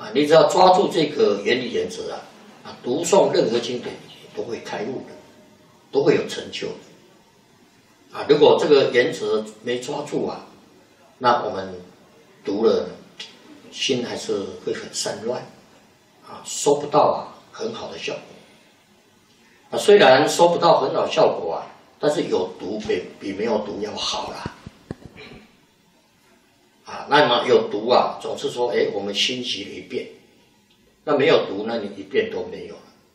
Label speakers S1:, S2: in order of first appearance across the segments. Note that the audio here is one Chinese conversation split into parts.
S1: 啊，你只要抓住这个原理原则读诵任何经典都会开悟的，都会有成就的。如果这个原则没抓住那我们读了心还是会很散乱收不到很好的效果。虽然收不到很好的效果但是有读比没有读要好啦。那么有读总是说，我们欣习了一遍，那没有读，那你一遍都没有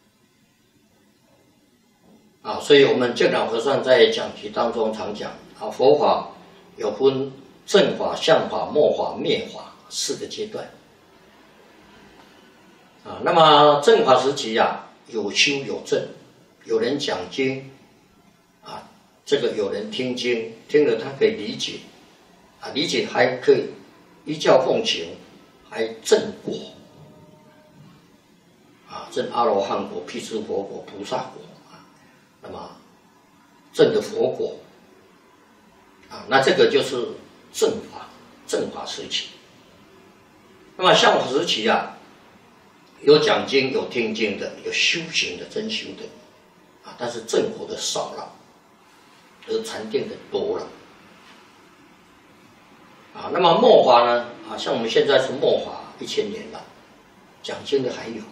S1: 了。所以我们净老和尚在讲题当中常讲佛法有分正法、相法、末法、灭法4个阶段。那么正法时期有修有证，有人讲经这个有人听经，听了他可以理解理解还可以依教奉行，还证果证阿罗汉果、辟支佛果、菩萨果那么证的佛果那这个就是正法时期。那么相法时期有讲经、有听经的，有修行的、真修的但是正果的少了，得禅定的多了那么末法呢像我们现在是末法1000年了，讲经的还有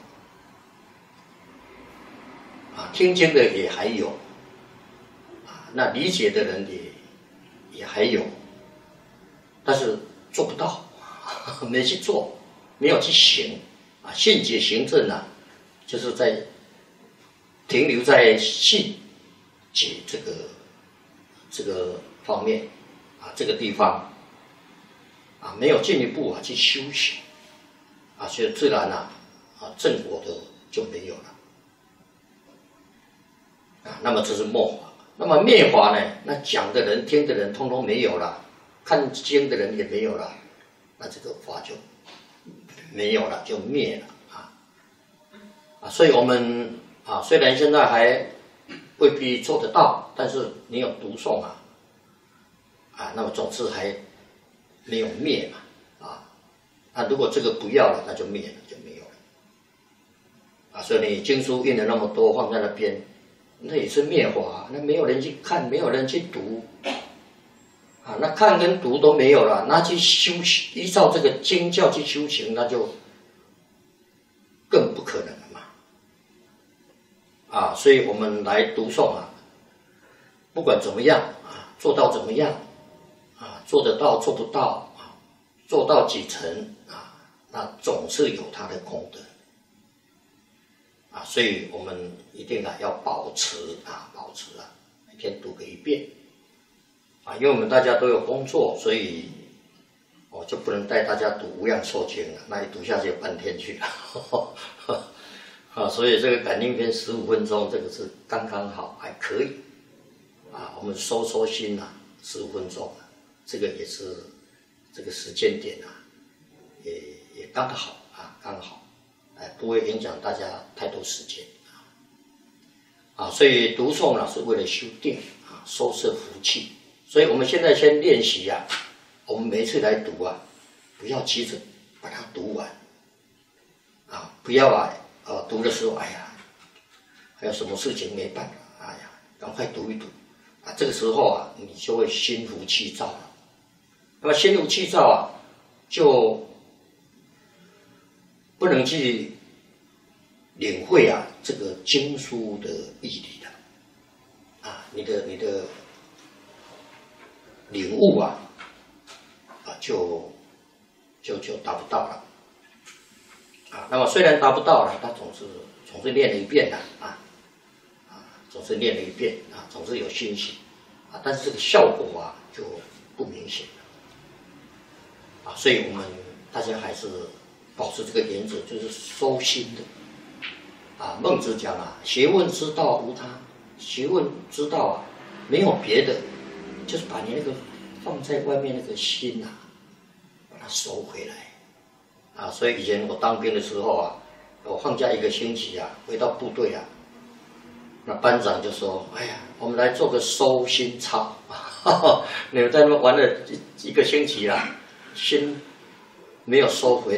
S1: 听经的也还有那理解的人也还有，但是做不到没去做，没有去行信解行证就是在停留在信解这个方面这个地方没有进一步去修行所以自然正果的就没有了那么这是末法。那么灭法呢？那讲的人、听的人通通没有了，看经的人也没有了，那这个法就没有了，就灭了所以我们虽然现在还未必做得到，但是你有读诵那么总之还没有灭那如果这个不要了，那就灭了，就没有了所以你经书印了那么多放在那边，那也是灭法那没有人去看，没有人去读那看跟读都没有了，那去修行，依照这个经教去修行，那就更不可能了嘛所以我们来读诵不管怎么样做到怎么样做得到做不到做到几成那总是有它的功德所以我们一定要保持每天读个1遍因为我们大家都有工作，所以我就不能带大家读无量寿经了，那一读下去有半天去了所以这个感应篇15分钟，这个是刚刚好，还可以我们收心15分钟这个也是这个时间点也刚好刚好不会影响大家太多时间所以读诵是为了修定收摄福气。所以我们现在先练习我们每一次来读不要急着把它读完不要读的时候还有什么事情没办法赶快读一读这个时候你就会心浮气躁了。那么心浮气躁就不能去领会这个经书的义理了你的领悟就达不到了那么虽然达不到了，他总是念了一遍总是念了一遍总是有欣喜但是这个效果就不明显了所以我们大家还是保持这个原则，就是收心的孟子讲学问之道无他，学问之道没有别的，就是把你那个放在外面那个心把它收回来所以以前我当兵的时候我放假1个星期回到部队那班长就说：“哎呀，我们来做个收心操你们在那边玩了1个星期心没有收回来。”